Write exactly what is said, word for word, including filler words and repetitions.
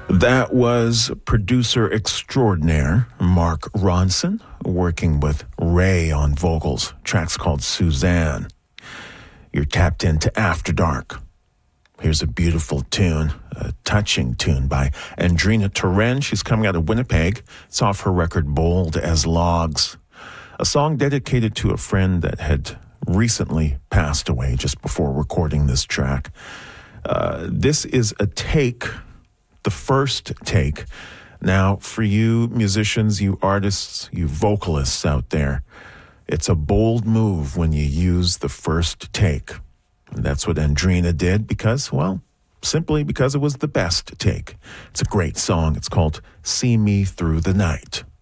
That was producer extraordinaire Mark Ronson working with Ray on vocals. Track's called Suzanne. You're tapped into After Dark. Here's a beautiful tune, a touching tune by Andrina Turen. She's coming out of Winnipeg. It's off her record Bold as Logs. A song dedicated to a friend that had recently passed away just before recording this track. Uh, this is a take, the first take. Now, for you musicians, you artists, you vocalists out there, it's a bold move when you use the first take. And that's what Andrina did because, well, simply because it was the best take. It's a great song. It's called See Me Through the Night.